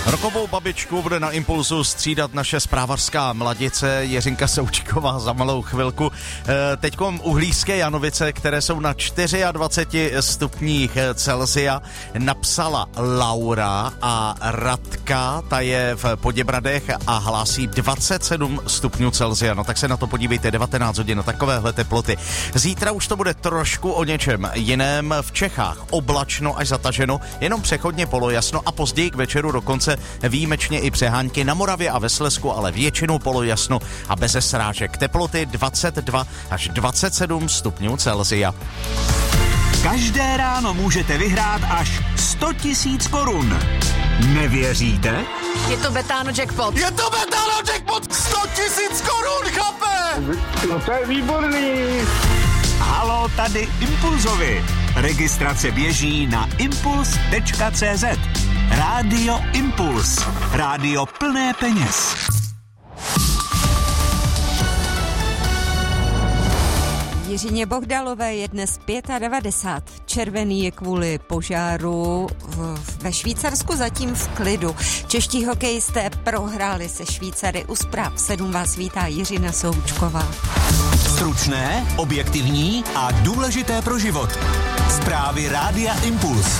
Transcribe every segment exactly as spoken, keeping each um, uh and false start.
Rokovou babičku bude na Impulsu střídat naše zprávařská mladice Jiřinka Součková za malou chvilku. Teďkom uhlířské Janovice, které jsou na dvacet čtyři stupních Celsia, napsala Laura a Radka, ta je v Poděbradech a hlásí dvacet sedm stupňů Celsia. No tak se na to podívejte, devatenáct hodin, takovéhle teploty. Zítra už to bude trošku o něčem jiném. V Čechách oblačno až zataženo, jenom přechodně polojasno a později k večeru dokonce výjimečně i přehánky na Moravě a ve Slezsku, ale většinou polojasno a beze srážek. Teploty dvacet dva až dvacet sedm stupňů Celsia. Každé ráno můžete vyhrát až sto tisíc korun. Nevěříte? Je to Betano jackpot. Je to Betano jackpot! sto tisíc korun, chlape! No to je výborný. Haló, tady Impulzovi. Registrace běží na impuls tečka cé zet. Rádio Impuls. Rádio plné peněz. Jiřině Bohdalové je dnes devadesát pět. Červený je kvůli požáru ve Švýcarsku zatím v klidu. Čeští hokejisté prohráli se Švýcary. U zpráv sedm vás vítá Jiřina Součková. Stručné, objektivní a důležité pro život. Zprávy Rádia Impuls.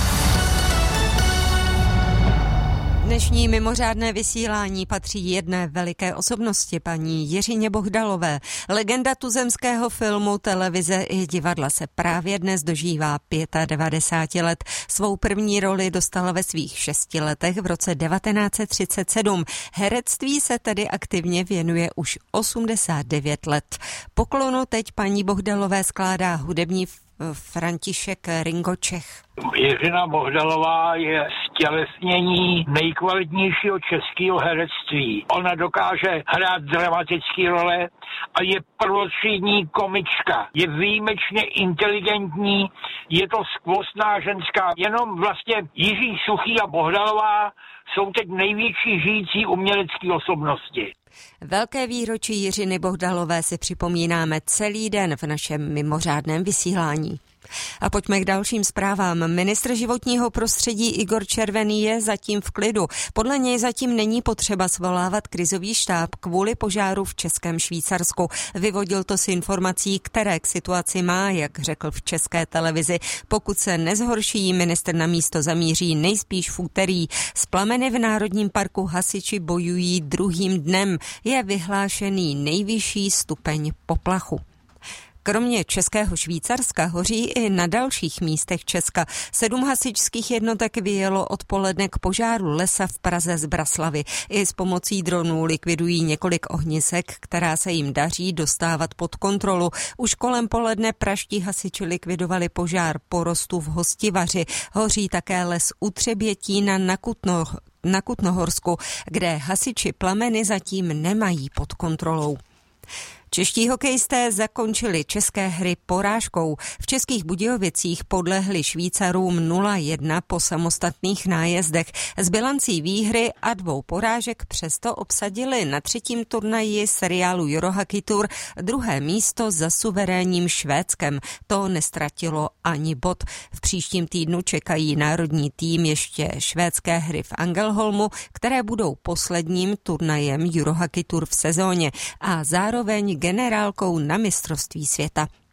Dnešní mimořádné vysílání patří jedné veliké osobnosti, paní Jiřině Bohdalové. Legenda tuzemského filmu, televize i divadla se právě dnes dožívá devadesát pět let. Svou první roli dostala ve svých šesti letech v roce devatenáct set třicet sedm. Herectví se tedy aktivně věnuje už osmdesát devět let. Poklonu teď paní Bohdalové skládá hudební František Ringo Čech. Jiřina Bohdalová je stělesnění nejkvalitnějšího českého herectví. Ona dokáže hrát dramatické role a je prvotřídní komička. Je výjimečně inteligentní, je to skvostná ženská. Jenom vlastně Jiří Suchý a Bohdalová jsou teď největší žijící umělecké osobnosti. Velké výročí Jiřiny Bohdalové si připomínáme celý den v našem mimořádném vysílání. A pojďme k dalším zprávám. Ministr životního prostředí Igor Červený je zatím v klidu. Podle něj zatím není potřeba svolávat krizový štáb kvůli požáru v Českém Švýcarsku. Vyvodil to z informací, které k situaci má, jak řekl v České televizi. Pokud se nezhorší, ministr na místo zamíří nejspíš v úterý. S plameny v Národním parku hasiči bojují druhým dnem. Je vyhlášený nejvyšší stupeň poplachu. Kromě Českého Švýcarska hoří i na dalších místech Česka. Sedm hasičských jednotek vyjelo odpoledne k požáru lesa v Praze z Braslavy. I s pomocí dronů likvidují několik ohnisek, která se jim daří dostávat pod kontrolu. Už kolem poledne praští hasiči likvidovali požár porostu v Hostivaři. Hoří také les u Třebětína na Kutno, na Kutnohorsku, kde hasiči plameny zatím nemají pod kontrolou. Čeští hokejisté zakončili české hry porážkou. V Českých Budějovicích podlehli Švýcarům nula jedna po samostatných nájezdech. S bilancí výhry a dvou porážek přesto obsadili na třetím turnaji seriálu Eurohockey Tour druhé místo za suverénním Švédskem. To nestratilo ani bod. V příštím týdnu čekají národní tým ještě švédské hry v Angelholmu, které budou posledním turnajem Eurohockey Tour v sezóně a zároveň generálkou na mistrovství světa.